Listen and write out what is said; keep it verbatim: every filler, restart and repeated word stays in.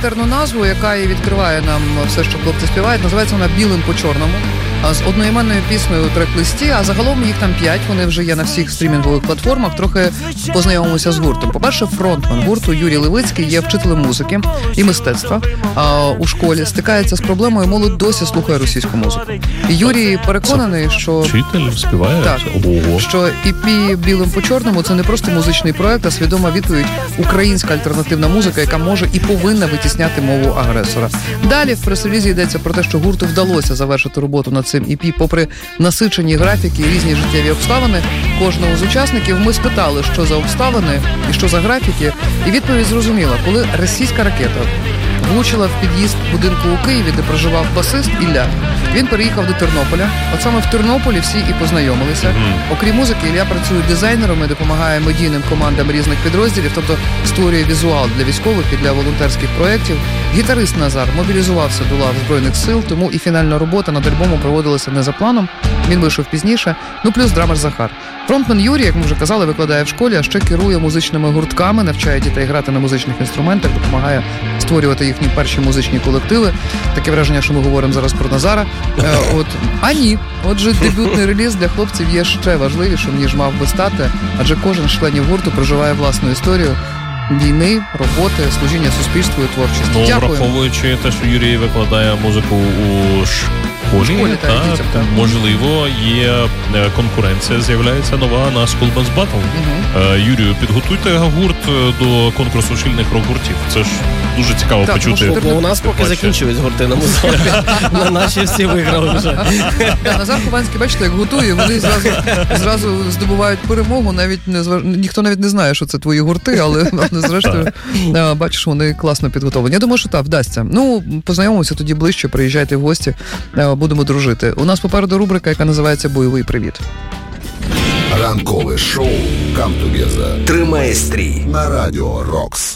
характерну назву, яка і відкриває нам все, що хлопці співають. Називається вона «Білим по чорному». З одноіменною піснею у трек-листі, а загалом їх там п'ять, вони вже є на всіх стрімінгових платформах. Трохи познайомимося з гуртом. По-перше, фронтмен гурту Юрій Левицький є вчителем музики і мистецтва а, у школі, стикається з проблемою, молодь досі слухає російську музику. І Юрій переконаний, що... Вчитель співає? Так, Ого. Що і пі «Білим по чорному» — це не просто музичний проект, а свідома відповідь українська альтернативна музика, яка може і повинна витісняти мову агресора. Далі в прес-релізі йдеться про те, що гурту вдалося завершити роботу над цим і пі, попри насичені графіки і різні життєві обставини кожного з учасників. Ми спитали, що за обставини і що за графіки, і відповідь зрозуміла. Коли російська ракета влучила в під'їзд будинку у Києві, де проживав басист Ілля, він переїхав до Тернополя. От саме в Тернополі всі і познайомилися. Mm. Окрім музики, Ілля працює дизайнером і допомагає медійним командам різних підрозділів, тобто створює візуал для військових і для волонтерських проєктів. Гітарист Назар мобілізувався до лав Збройних сил, тому і фінальна робота над альбомом проводилася не за планом, він вийшов пізніше, ну плюс драмер Захар. Фронтмен Юрій, як ми вже казали, викладає в школі, а ще керує музичними гуртками, навчає дітей грати на музичних інструментах, допомагає створювати їхні перші музичні колективи. Таке враження, що ми говоримо зараз про Назара. Е, от, а ні. Отже, дебютний реліз для хлопців є ще важливішим, ніж мав би стати, адже кожен з членів гурту проживає власну історію війни, роботи, служіння суспільству і творчості. Ну, Дякую. Враховуючи те, що Юрій викладає музику у школі, школі та, та, дітям, та. можливо, є конкуренція, з'являється нова на School Dance Battle. Угу. Юрію, підготуйте гурт до конкурсу шкільних рок-гуртів. Це ж дуже цікаво так, почути. Бо у нас поки закінчують гурти на музиці. На наші всі виграли вже. Назар Хованський, бачите, як готує, вони зразу, зразу здобувають перемогу, навіть не зваж... ніхто навіть не знає, що це твої гурти, але зрештою, бачиш, вони класно підготовлені. Я думаю, що так, вдасться. Ну, познайомимося тоді ближче, приїжджайте в гості, будемо дружити. У нас попереду рубрика, яка називається «Бойовий привіт». Ранкове шоу «Come Together» «Тримає стрій» на Радіо Рокс.